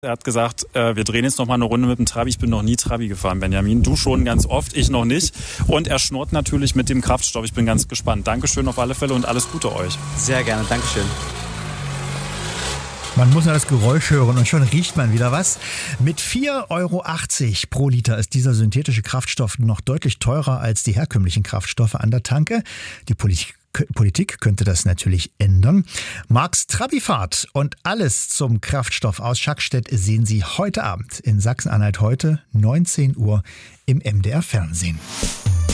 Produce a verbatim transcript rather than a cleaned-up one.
Er hat gesagt, äh, wir drehen jetzt noch mal eine Runde mit dem Trabi. Ich bin noch nie Trabi gefahren, Benjamin. Du schon ganz oft, ich noch nicht. Und er schnurrt natürlich mit dem Kraftstoff. Ich bin ganz gespannt. Dankeschön auf alle Fälle und alles Gute euch. Sehr gerne, Dankeschön. Man muss ja das Geräusch hören und schon riecht man wieder was. Mit vier Euro achtzig pro Liter ist dieser synthetische Kraftstoff noch deutlich teurer als die herkömmlichen Kraftstoffe an der Tanke. Die Politik Politik könnte das natürlich ändern. Marks Trabifahrt und alles zum Kraftstoff aus Schackstedt sehen Sie heute Abend in Sachsen-Anhalt heute, neunzehn Uhr im M D R Fernsehen.